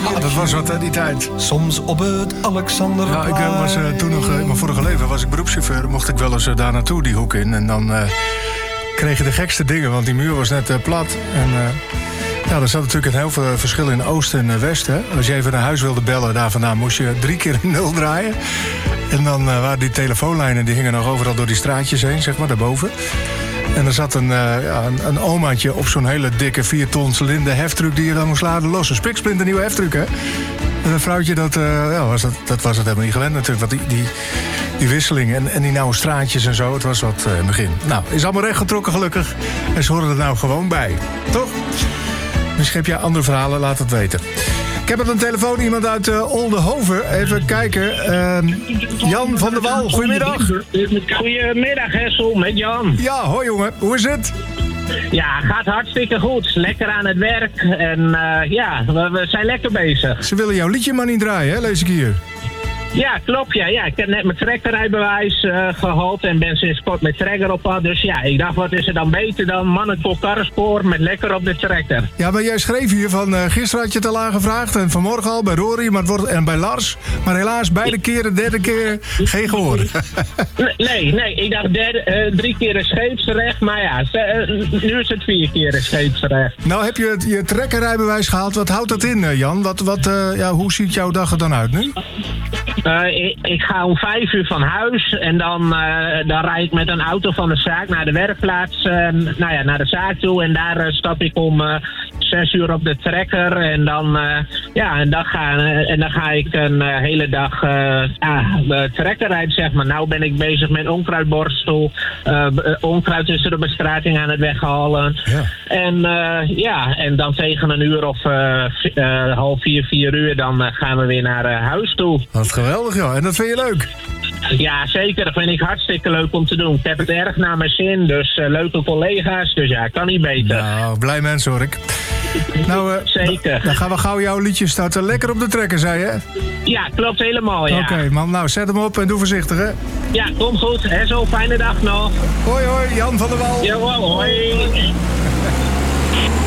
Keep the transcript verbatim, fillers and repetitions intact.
Ja, dat was wat, hè, die tijd. Soms op het Alexander. Ja, ik uh, was uh, toen nog, uh, in mijn vorige leven was ik beroepschauffeur. Mocht ik wel eens uh, daar naartoe, die hoek in. En dan uh, kreeg je de gekste dingen, want die muur was net uh, plat. En uh, ja, er zat natuurlijk een heel veel verschil in oost en uh, west. Hè. Als je even naar huis wilde bellen, daar vandaan moest je drie keer een nul draaien. En dan uh, waren die telefoonlijnen, die hingen nog overal door die straatjes heen, zeg maar, daarboven. En er zat een, uh, ja, een, een omaatje op zo'n hele dikke vier tons linde heftruck die je dan moest laden los. Een spiksplinter nieuwe heftruck, hè? En dat vrouwtje, dat, uh, ja, was dat, dat was het helemaal niet gewend natuurlijk. Want die, die, die wisseling en, en die nauwe straatjes en zo, het was wat uh, in het begin. Nou, is allemaal rechtgetrokken gelukkig. En ze horen er nou gewoon bij. Toch? Misschien heb jij andere verhalen, laat het weten. Ik heb op een telefoon iemand uit uh, Oldenhoven. Even kijken. Uh, Jan van der Wal, goedemiddag. Goedemiddag, Hessel, met Jan. Ja, hoi jongen. Hoe is het? Ja, gaat hartstikke goed. Lekker aan het werk. En uh, ja, we, we zijn lekker bezig. Ze willen jouw liedje maar niet draaien, hè? Lees ik hier. Ja, klopt. Ja. Ja, ik heb net mijn trekkerrijbewijs uh, gehaald en ben sinds kort met trekker op pad. Dus ja, ik dacht, wat is er dan beter dan mannen vol karrenspoor met lekker op de trekker. Ja, maar jij schreef hier van, uh, gisteren had je het al aangevraagd en vanmorgen al bij Rory maar het wordt, en bij Lars. Maar helaas, beide keren, derde keer, geen gehoor. nee, nee, ik dacht derde, uh, drie keer een scheepsrecht, maar ja, uh, nu is het vier keer een scheepsrecht. Nou, heb je het, je trekkerrijbewijs gehaald. Wat houdt dat in, uh, Jan? Wat, wat, uh, ja, hoe ziet jouw dag er dan uit nu? Uh, ik, ik ga om vijf uur van huis en dan, uh, dan rijd ik met een auto van de zaak naar de werkplaats, uh, nou ja, naar de zaak toe. En daar uh, stap ik om uh, zes uur op de trekker en dan, uh, ja, en dan, ga, uh, en dan ga ik een uh, hele dag uh, uh, trekker rijden, zeg maar. Nou ben ik bezig met onkruidborstel, uh, onkruid tussen de bestrating aan het weghalen. Ja. En uh, ja, en dan tegen een uur of uh, uh, half vier, vier uur, dan uh, gaan we weer naar uh, huis toe. Wat geweldig, joh. En dat vind je leuk? Ja, zeker. Dat vind ik hartstikke leuk om te doen. Ik heb het erg naar mijn zin, dus uh, leuke collega's. Dus ja, kan niet beter. Nou, blij mens hoor ik. Nou, uh, zeker. Dan gaan we gauw jouw liedje starten. Lekker op de trekker, zei je? Ja, klopt helemaal, ja. Oké, okay, man. Nou, zet hem op en doe voorzichtig, hè? Ja, komt goed. Hè, zo, fijne dag nog. Hoi, hoi. Jan van der Wal. Jawel, hoi.